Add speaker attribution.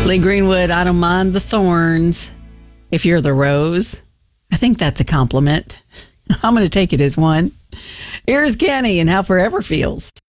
Speaker 1: Lee Greenwood, I don't mind the thorns if you're the rose. I think that's a compliment. I'm going to take it as one. Here's Kenny and How Forever Feels.